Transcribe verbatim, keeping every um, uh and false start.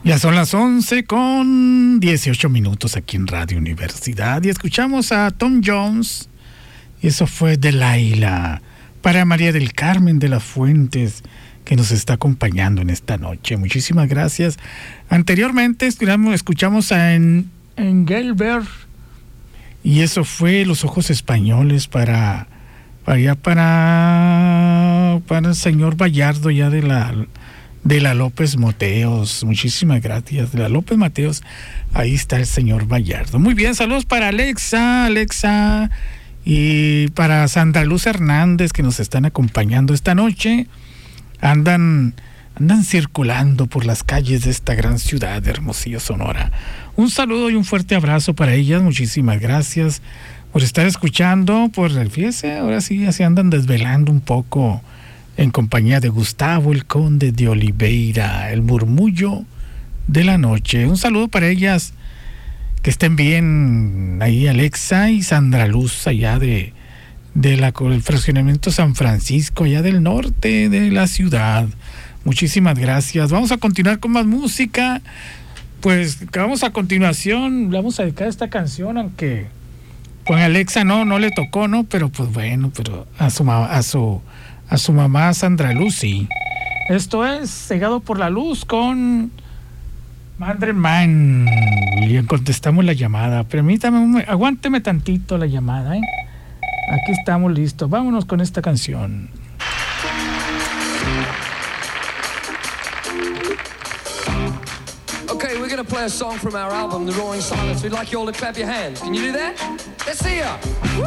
Ya son las once con dieciocho minutos aquí en Radio Universidad y escuchamos a Tom Jones y eso fue Delilah para María del Carmen de las Fuentes que nos está acompañando en esta noche. Muchísimas gracias. Anteriormente escuchamos, escuchamos a en, Engelbert y eso fue Los Ojos Españoles para para allá para para el señor Vallardo ya de la de la López Mateos. Muchísimas gracias. De la López Mateos, ahí está el señor Vallardo. Muy bien, saludos para Alexa, Alexa y para Sandra Luz Hernández que nos están acompañando esta noche. Andan, andan circulando por las calles de esta gran ciudad de Hermosillo, Sonora. Un saludo y un fuerte abrazo para ellas. Muchísimas gracias por estar escuchando. Por, fíjese, ahora sí, se andan desvelando un poco en compañía de Gustavo el Conde de Oliveira, el murmullo de la noche. Un saludo para ellas, que estén bien ahí Alexa y Sandra Luz allá de, de la, el fraccionamiento San Francisco, allá del norte de la ciudad. Muchísimas gracias. Vamos a continuar con más música. Pues vamos a continuación, le vamos a dedicar esta canción, aunque con Alexa no, no le tocó, ¿no? Pero pues bueno, pero a su a su a su mamá Sandra Luz, sí. Esto es Cegado por la Luz con Madre Man. Y contestamos la llamada. Permítame, aguánteme tantito la llamada, ¿eh? Aquí estamos listos. Vámonos con esta canción. Okay, we're gonna play a song from our album, The Roaring Silence. We'd like you all to clap your hands. Can you do that? Let's see ya.